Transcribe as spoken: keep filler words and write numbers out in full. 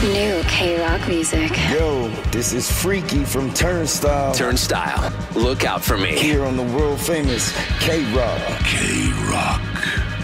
New K-Rock music. Yo, this is Freaky from Turnstile. Turnstile. Look out for me. Here on the world famous K-Rock. K-Rock.